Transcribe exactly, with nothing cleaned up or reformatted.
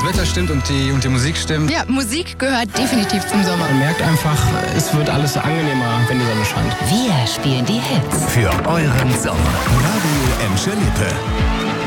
das Wetter stimmt und die, und die Musik stimmt. Ja, Musik gehört definitiv zum Sommer. Man merkt einfach, es wird alles angenehmer, wenn die Sonne scheint. Wir spielen die Hits. Für euren Sommer. Radio Emscher Lippe.